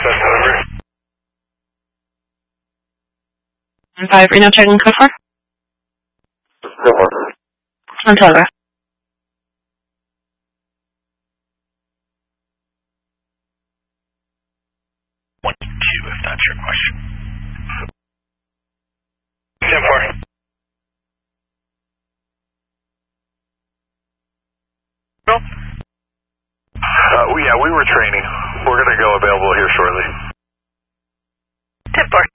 That's the number. 5 Reno checking code for? Ontario. If that's your question. 10-4. No? Yeah, we were training. We're going to go available here shortly. 10-4.